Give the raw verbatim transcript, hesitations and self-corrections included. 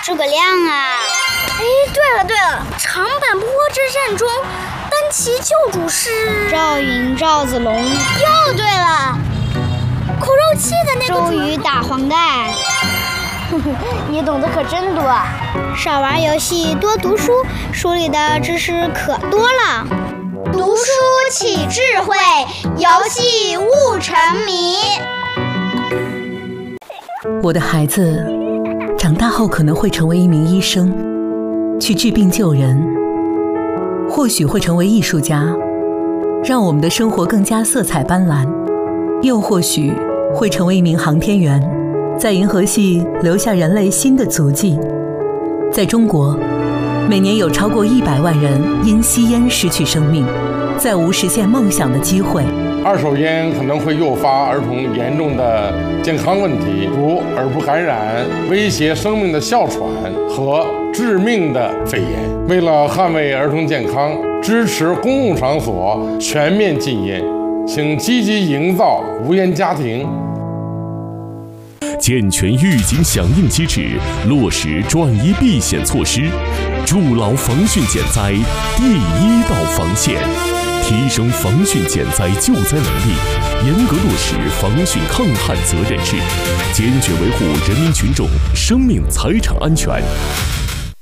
诸葛亮啊！ 哎，对了对了，长坂坡之战中，单骑救主是赵云、赵子龙。 又对了，苦肉计的那个周瑜打黄盖。 你懂得可真多啊！ 少玩游戏，多读书，书里的知识可多了。 读书起智慧，游戏悟沉迷。 我的孩子长大后可能会成为一名医生，去治病救人，或许会成为艺术家，让我们的生活更加色彩斑斓，又或许会成为一名航天员，在银河系留下人类新的足迹。在中国，每年有超过一百万人因吸烟失去生命，再无实现梦想的机会。 二手烟可能会诱发儿童严重的健康问题，如耳部感染、威胁生命的哮喘和致命的肺炎。为了捍卫儿童健康，支持公共场所全面禁烟，请积极营造无烟家庭。 健全预警响应机制，落实转移避险措施，筑牢防汛减灾第一道防线，提升防汛减灾救灾能力，严格落实防汛抗旱责任制，坚决维护人民群众生命财产安全。